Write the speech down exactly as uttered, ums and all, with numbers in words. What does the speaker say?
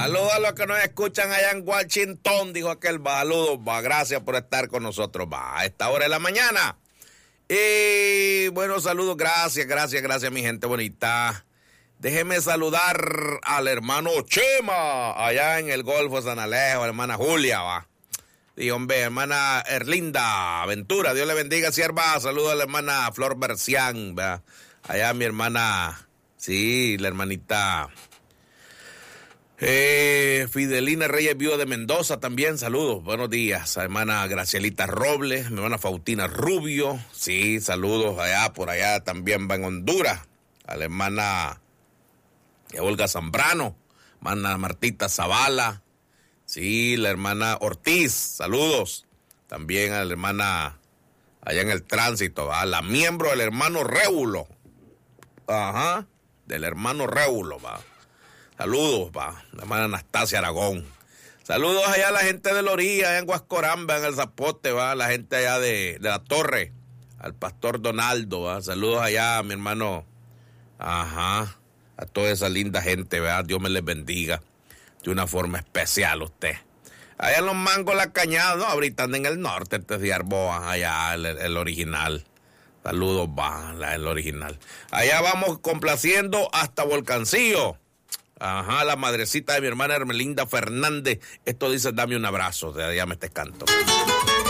Saludos a los que nos escuchan allá en Washington, dijo aquel, va, saludos, va, gracias por estar con nosotros, va, a esta hora de la mañana. Y bueno, saludos, gracias, gracias, gracias, mi gente bonita. Déjeme saludar al hermano Chema, allá en el Golfo de San Alejo, hermana Julia, va. Y hombre, hermana Erlinda Ventura, Dios le bendiga, sierva. Saludos a la hermana Flor Bercián, ¿verdad? Allá mi hermana, sí, la hermanita eh, Fidelina Reyes Viuda de Mendoza también, saludos, buenos días. A la hermana Gracielita Robles, mi hermana Faustina Rubio, sí, saludos allá, por allá también va en Honduras. A la hermana Olga Zambrano, hermana Martita Zavala. Sí, la hermana Ortiz, saludos. También a la hermana allá en el tránsito, ¿va? La miembro del hermano Réulo. Ajá, del hermano Réulo, va. Saludos, va. La hermana Anastasia Aragón. Saludos allá a la gente de Loría, allá en Guascoramba, en el Zapote, va. La gente allá de, de la Torre, al pastor Donaldo, va. Saludos allá a mi hermano, ajá, a toda esa linda gente, ¿verdad? Dios me les bendiga de una forma especial usted. Allá en Los Mangos, La Cañada, no, ahorita en el norte, este es de Arboa, allá el, el original. Saludos, va, la, el original. Allá vamos complaciendo hasta Volcancillo. Ajá, la madrecita de mi hermana Hermelinda Fernández. Esto dice, dame un abrazo, de allá me este canto.